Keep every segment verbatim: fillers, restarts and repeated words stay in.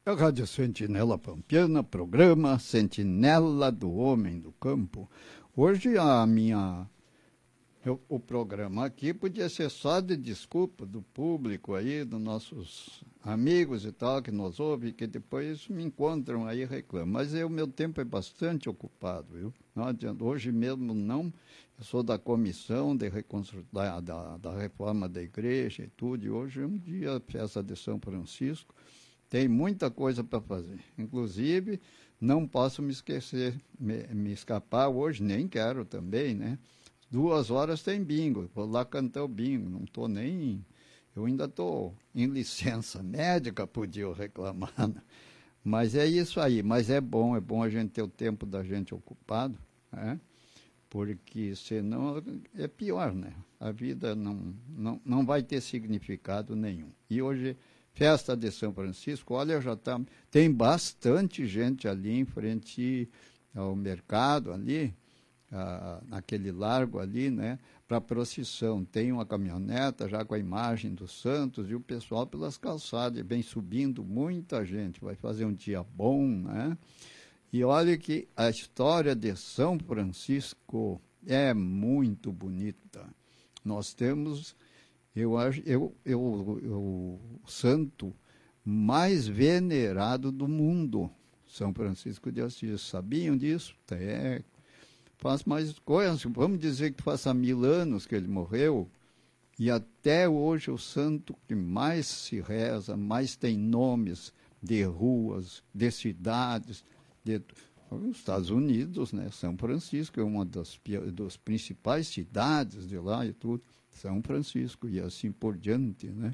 A Rádio Sentinela Pampiana, programa Sentinela do Homem do Campo. Hoje a minha, eu, o programa aqui podia ser só de desculpa do público aí, dos nossos amigos e tal, que nos ouvem, que depois me encontram aí e reclamam. Mas o meu tempo é bastante ocupado, viu? Não adianta. Hoje mesmo não, eu sou da comissão de reconstru... da, da, da reforma da igreja e tudo, e hoje é um dia, festa de São Francisco. Tem muita coisa para fazer. Inclusive, não posso me esquecer, me, me escapar hoje, nem quero também, né? Duas horas tem bingo, vou lá cantar o bingo, não estou nem... Eu ainda estou em licença médica, podia reclamar, né? Mas é isso aí, mas é bom, é bom a gente ter o tempo da gente ocupado, né? Porque senão é pior, né? A vida não, não, não vai ter significado nenhum. E hoje... Festa de São Francisco, olha, já tá, tem bastante gente ali em frente ao mercado, ali, ah, naquele largo ali, né, para procissão. Tem uma caminhoneta já com a imagem dos santos e o pessoal pelas calçadas, vem subindo muita gente, vai fazer um dia bom, né? E olha que a história de São Francisco é muito bonita. Nós temos... Eu acho, eu, eu, eu, o santo mais venerado do mundo, São Francisco de Assis. Sabiam disso? É, faz mais coisas. Vamos dizer que faz há mil anos que ele morreu, e até hoje o santo que mais se reza, mais tem nomes de ruas, de cidades, de, nos Estados Unidos, né? São Francisco é uma das, das principais cidades de lá e tudo. São Francisco e assim por diante, né?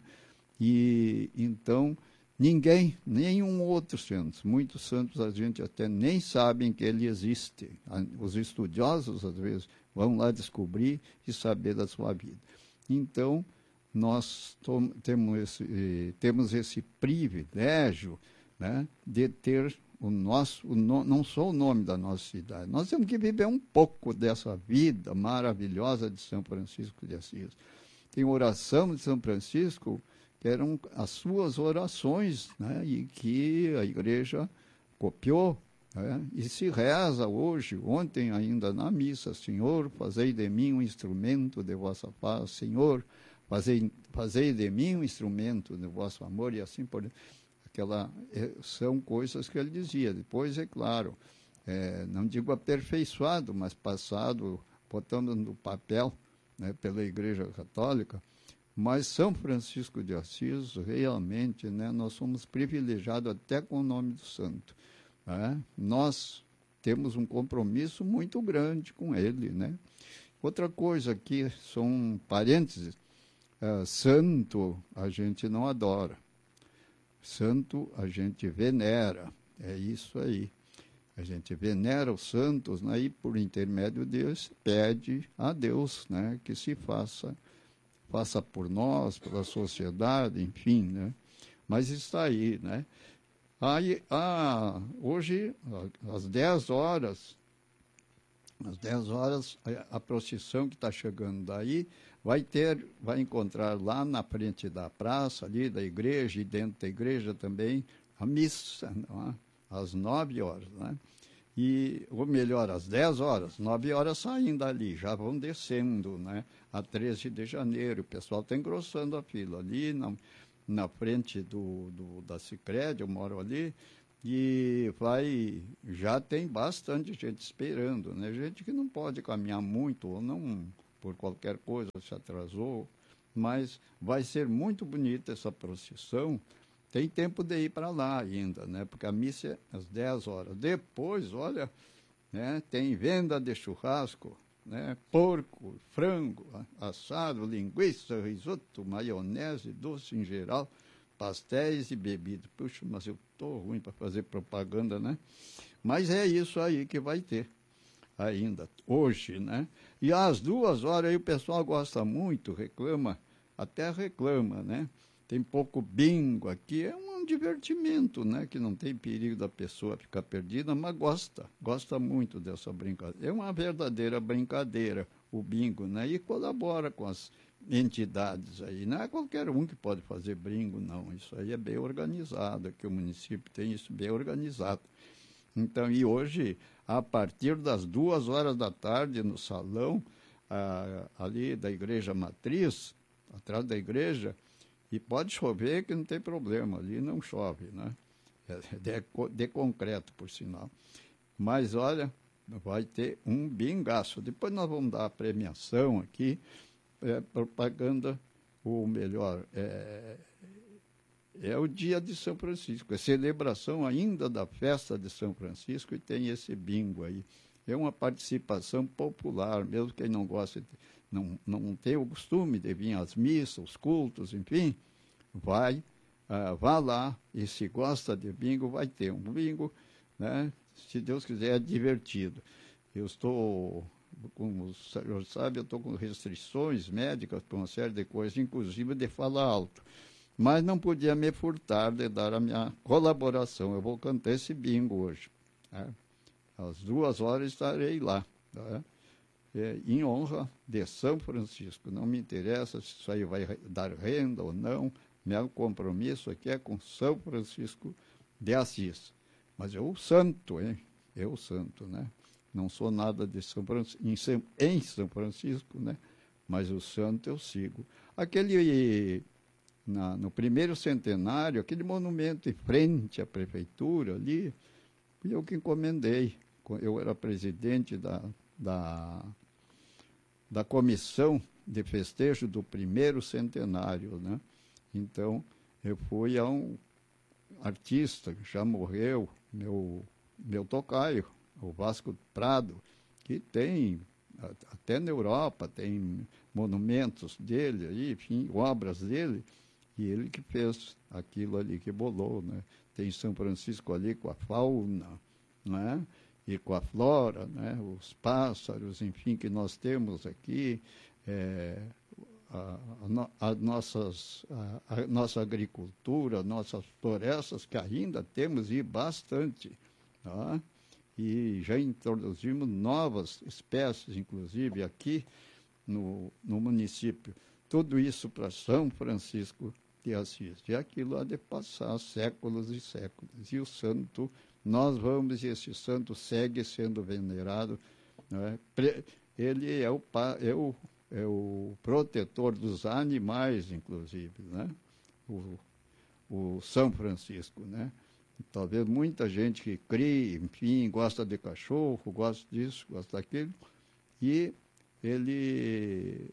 E então ninguém, nenhum outro santo, muitos santos a gente até nem sabem que ele existe. Os estudiosos às vezes vão lá descobrir e saber da sua vida. Então nós tom, temos esse temos esse privilégio, né, de ter o nosso, o no, não só o nome da nossa cidade, nós temos que viver um pouco dessa vida maravilhosa de São Francisco de Assis. Tem oração de São Francisco, que eram as suas orações, né, e que a igreja copiou, né, e se reza hoje, ontem ainda na missa: Senhor, fazei de mim um instrumento de vossa paz, Senhor, fazei, fazei de mim um instrumento de vosso amor, e assim por diante. Aquela, são coisas que ele dizia. Depois, é claro, é, não digo aperfeiçoado, mas passado, botando no papel, né, pela Igreja Católica. Mas São Francisco de Assis, realmente, né, nós somos privilegiados até com o nome do santo, né? Nós temos um compromisso muito grande com ele, né? Outra coisa aqui, são um parênteses, uh, santo a gente não adora. Santo a gente venera, é isso aí. A gente venera os santos, né, e por intermédio deles pede a Deus, né, que se faça, faça por nós, pela sociedade, enfim, né. Mas está aí, né. Aí, ah, hoje, às dez horas, às dez horas, a, a procissão que está chegando daí, vai ter, vai encontrar lá na frente da praça, ali da igreja, e dentro da igreja também, a missa, não é? Às nove horas, né? E, ou melhor, às dez horas, nove horas saindo dali, já vão descendo, né? A treze de janeiro, o pessoal está engrossando a fila ali na, na frente do, do, da Sicredi, eu moro ali, e vai, já tem bastante gente esperando, né? Gente que não pode caminhar muito, ou não... por qualquer coisa, se atrasou, mas vai ser muito bonita essa procissão. Tem tempo de ir para lá ainda, né? Porque a missa é às dez horas. Depois, olha, né, tem venda de churrasco, né? Porco, frango, assado, linguiça, risoto, maionese, doce em geral, pastéis e bebidas. Puxa, mas eu estou ruim para fazer propaganda, né? Mas é isso aí que vai ter ainda, hoje, né? E às duas horas aí o pessoal gosta muito, reclama, até reclama, né? Tem pouco bingo aqui, é um divertimento, né? Que não tem perigo da pessoa ficar perdida, mas gosta, gosta muito dessa brincadeira. É uma verdadeira brincadeira, o bingo, né? E colabora com as entidades aí. Não é qualquer um que pode fazer bingo, não. Isso aí é bem organizado, que o município tem isso bem organizado. Então, e hoje, a partir das duas horas da tarde, no salão, ah, ali da Igreja Matriz, atrás da igreja, e pode chover que não tem problema, ali não chove, né? É de, de concreto, por sinal. Mas, olha, vai ter um bingaço. Depois nós vamos dar a premiação aqui, é, propaganda, ou melhor, é, é o dia de São Francisco, é celebração ainda da festa de São Francisco e tem esse bingo aí. É uma participação popular, mesmo quem não gosta, de, não, não tem o costume de vir às missas, os cultos, enfim, vai, uh, vá lá e se gosta de bingo, vai ter um bingo, né? Se Deus quiser, é divertido. Eu estou, como o senhor sabe, eu estou com restrições médicas para uma série de coisas, inclusive de falar alto. Mas não podia me furtar de dar a minha colaboração. Eu vou cantar esse bingo hoje. Né? Às duas horas estarei lá. Tá? É, em honra de São Francisco. Não me interessa se isso aí vai dar renda ou não. Meu compromisso aqui é com São Francisco de Assis. Mas eu santo, hein? Eu santo, né? Não sou nada de São Francisco, em São, em São Francisco, né? Mas o santo eu sigo. Aquele, na, no primeiro centenário, aquele monumento em frente à prefeitura ali, fui eu que encomendei. Eu era presidente da, da, da comissão de festejo do primeiro centenário, né? Então, eu fui a um artista que já morreu, meu, meu tocaio, o Vasco Prado, que tem, até na Europa, tem monumentos dele, aí, enfim, obras dele, e ele que fez aquilo ali que bolou, né? Tem São Francisco ali com a fauna, né? E com a flora, né? Os pássaros, enfim, que nós temos aqui, é, a, a, a, nossas, a, a nossa agricultura, nossas florestas, que ainda temos e bastante, tá? E já introduzimos novas espécies, inclusive aqui no, no município. Tudo isso para São Francisco de Assis. E aquilo há de passar séculos e séculos. E o santo, nós vamos, e esse santo segue sendo venerado, né? Ele é o, é, o, é o protetor dos animais, inclusive, né? O, o São Francisco, né? Talvez muita gente que cria, enfim, gosta de cachorro, gosta disso, gosta daquilo, e ele,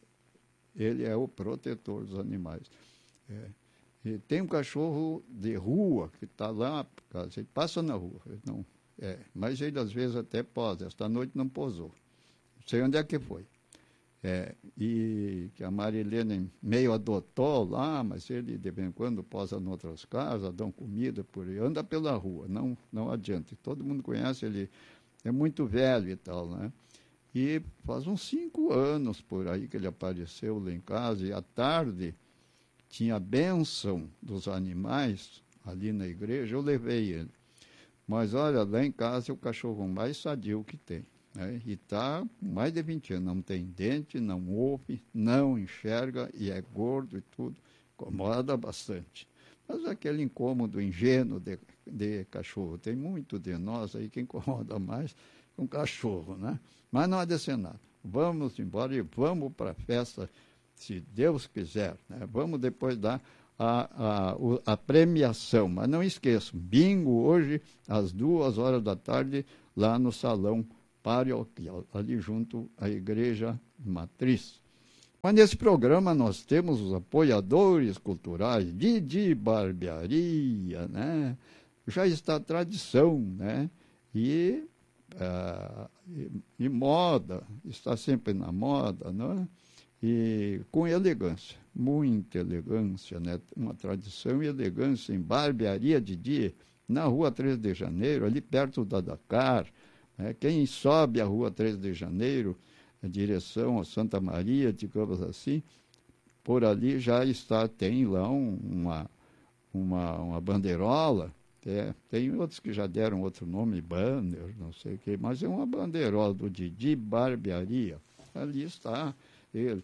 ele é o protetor dos animais. É. E tem um cachorro de rua que está lá, ele passa na rua, não, é, mas ele às vezes até posa, esta noite não posou, não sei onde é que foi. É, e que a Marilene meio adotou lá, mas ele de vez em quando posa em outras casas, dão comida por aí, anda pela rua, não, não adianta. Todo mundo conhece, ele é muito velho e tal, né? E faz uns cinco anos por aí que ele apareceu lá em casa, e à tarde tinha a bênção dos animais ali na igreja, eu levei ele. Mas olha, lá em casa é o cachorro mais sadio que tem. É, e está com mais de vinte anos, não tem dente, não ouve, não enxerga e é gordo e tudo, incomoda bastante. Mas aquele incômodo ingênuo de, de cachorro, tem muito de nós aí que incomoda mais com cachorro, né? Mas não há de ser nada. Vamos embora e vamos para a festa, se Deus quiser, né? Vamos depois dar a, a, a premiação, mas não esqueçam, bingo hoje às duas horas da tarde, lá no salão paroquial, ali junto à Igreja Matriz. Mas nesse programa nós temos os apoiadores culturais, Didi Barbearia, né? Já está tradição, né? E, uh, e, e moda, está sempre na moda, né? E com elegância, muita elegância, né? Uma tradição e elegância em Barbearia Didi, na rua três de janeiro, ali perto da Dakar. É, quem sobe a rua três de janeiro, em direção a Santa Maria, digamos assim, por ali já está, tem lá um, uma, uma, uma bandeirola, é, tem outros que já deram outro nome, banner, não sei o quê, mas é uma bandeirola do Didi Barbearia, ali está ele.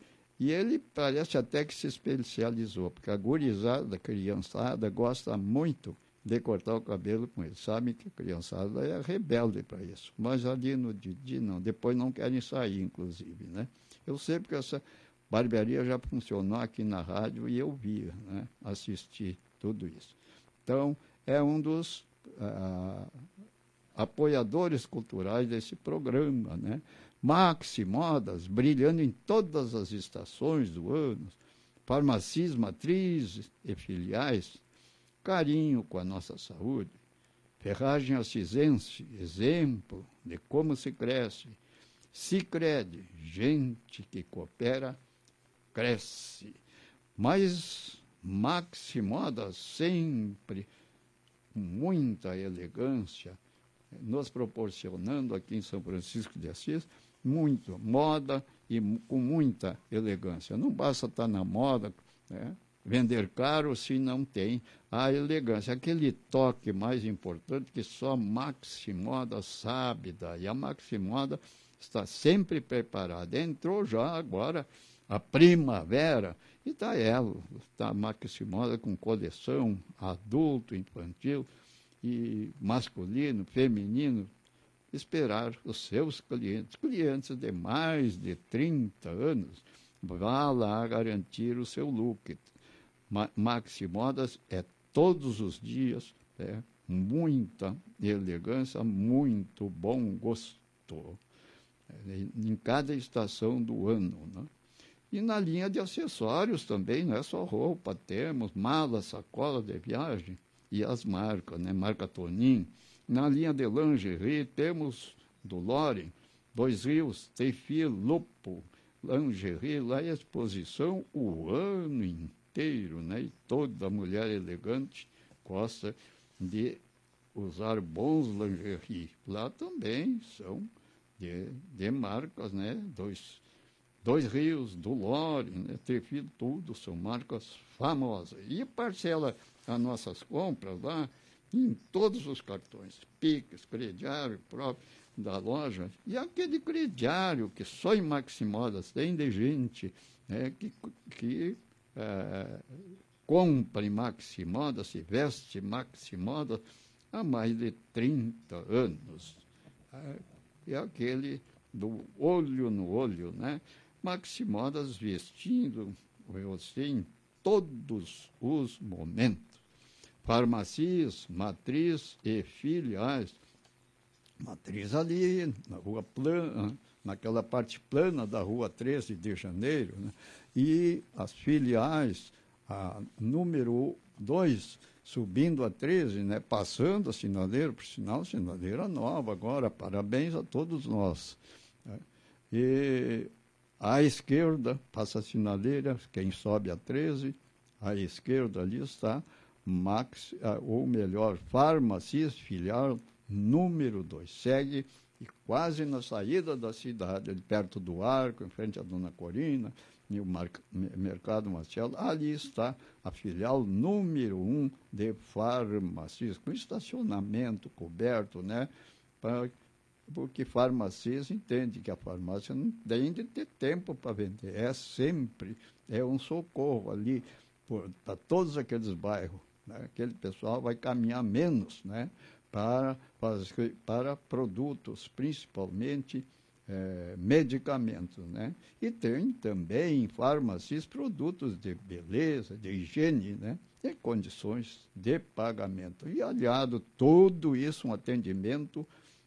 E ele parece até que se especializou, porque a gurizada, a criançada, gosta muito de cortar o cabelo com ele. Sabem que a criançada é rebelde para isso. Mas ali no Didi, não. Depois não querem sair, inclusive, né? Eu sei porque essa barbearia já funcionou aqui na rádio e eu via, né? Assisti tudo isso. Então, é um dos ah, apoiadores culturais desse programa, né? Maxi Modas, brilhando em todas as estações do ano, farmácias, matrizes e filiais, carinho com a nossa saúde, Ferragem Assisense, exemplo de como se cresce, Sicredi, gente que coopera, cresce. Mas Maxi Modas sempre com muita elegância, nos proporcionando aqui em São Francisco de Assis, muito moda e com muita elegância. Não basta estar na moda, né? Vender caro se não tem a elegância. Aquele toque mais importante que só Maxi Moda sabe dar. E a Maxi Moda está sempre preparada. Entrou já agora a primavera e está ela, está a Maxi Moda com coleção adulto, infantil e masculino, feminino, esperar os seus clientes, clientes de mais de trinta anos, vá lá garantir o seu look. Ma Maxi Modas é todos os dias, é, muita elegância, muito bom gosto, é, em cada estação do ano, né? E na linha de acessórios também, não é só roupa, temos mala, sacola de viagem e as marcas, né? Marca Tonin. Na linha de lingerie, temos do Loren, Dois Rios, Tefi, Lupo, lingerie, lá em exposição o ano inteiro, né? E toda mulher elegante gosta de usar bons lingerie. Lá também são de, de marcas, né? Dois, Dois Rios, do Loren, né? Tefi, tudo são marcas famosas. E parcela as nossas compras lá em todos os cartões, Pix, crediário próprio da loja, e aquele crediário que só em Maxi Modas tem de gente, né, que, que é, compra em Maxi Modas, se veste Maxi Modas há mais de trinta anos. É, é aquele do olho no olho, né? Maxi Modas vestindo você em todos os momentos. Farmácias, matriz e filiais. Matriz ali, na rua plana, naquela parte plana da rua treze de janeiro, né? E as filiais, a número dois, subindo a treze, né? Passando a sinaleira, por sinal, sinaleira nova agora, parabéns a todos nós, né? E à esquerda, passa a sinaleira, quem sobe a treze, à esquerda ali está Max, ou melhor, Farmácias Filial número dois. Segue e quase na saída da cidade, ali perto do Arco, em frente à Dona Corina, e o Mar Mercado Marcelo, ali está a filial número um de Farmácias, com estacionamento coberto, né? Pra, porque farmácias entende que a farmácia não tem de ter tempo para vender, é sempre, é um socorro ali para todos aqueles bairros. Né? Aquele pessoal vai caminhar menos, né? para, para, para produtos, principalmente é, medicamentos. Né? E tem também em farmácias produtos de beleza, de higiene, né? E condições de pagamento. E aliado tudo isso, um atendimento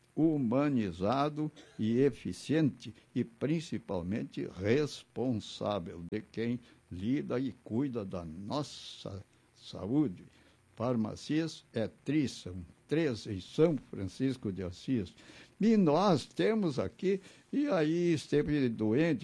humanizado e eficiente e principalmente responsável de quem lida e cuida da nossa saúde. Farmácias é tri, são três em São Francisco de Assis. E nós temos aqui, e aí esteve doente,